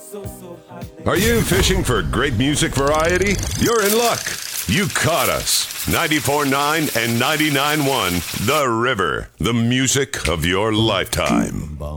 Are you fishing for great music variety? You're in luck. You caught us. 94.9 and 99.1 The River, the music of your lifetime.